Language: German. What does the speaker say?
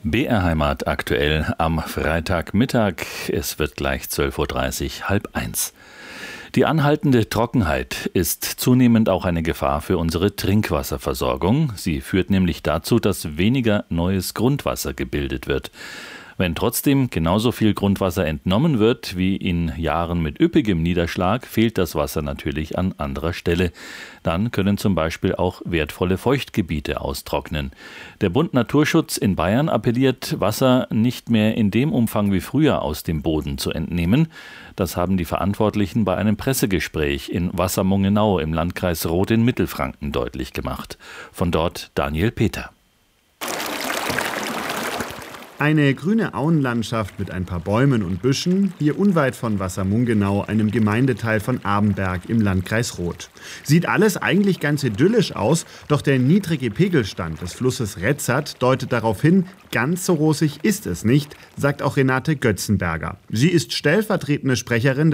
BR Heimat aktuell am Freitagmittag. Es wird gleich 12:30 Uhr, 12:30. Die anhaltende Trockenheit ist zunehmend auch eine Gefahr für unsere Trinkwasserversorgung. Sie führt nämlich dazu, dass weniger neues Grundwasser gebildet wird. Wenn trotzdem genauso viel Grundwasser entnommen wird wie in Jahren mit üppigem Niederschlag, fehlt das Wasser natürlich an anderer Stelle. Dann können zum Beispiel auch wertvolle Feuchtgebiete austrocknen. Der Bund Naturschutz in Bayern appelliert, Wasser nicht mehr in dem Umfang wie früher aus dem Boden zu entnehmen. Das haben die Verantwortlichen bei einem Pressegespräch in Wassermungenau im Landkreis Roth in Mittelfranken deutlich gemacht. Von dort Daniel Peter. Eine grüne Auenlandschaft mit ein paar Bäumen und Büschen, hier unweit von Wassermungenau, einem Gemeindeteil von Abenberg im Landkreis Roth. Sieht alles eigentlich ganz idyllisch aus, doch der niedrige Pegelstand des Flusses Retzert deutet darauf hin, ganz so rosig ist es nicht, sagt auch Renate Götzenberger. Sie ist stellvertretende Sprecherin